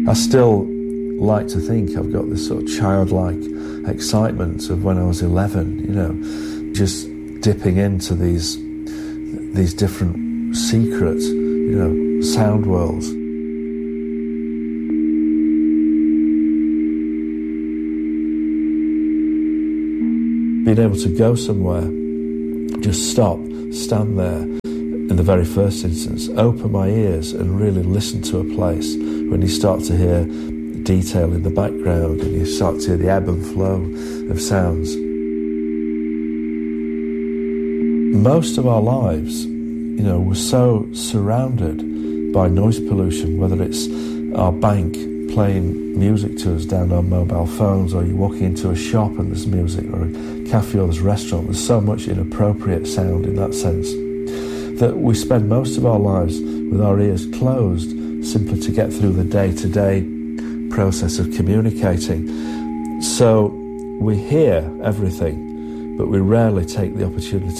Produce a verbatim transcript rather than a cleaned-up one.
I still like to think I've got this sort of childlike excitement of when I was eleven, you know, just dipping into these these different secret, you know, sound worlds. Being able to go somewhere, just stop, stand there, in the very first instance, open my ears and really listen to a place when you start to hear detail in the background and you start to hear the ebb and flow of sounds. Most of our lives, you know, we're so surrounded by noise pollution, whether it's our bank playing music to us down our mobile phones, or you're walking into a shop and there's music, or a cafe or there's a restaurant. There's so much inappropriate sound in that sense that we spend most of our lives with our ears closed simply to get through the day-to-day process of communicating. So we hear everything, but we rarely take the opportunity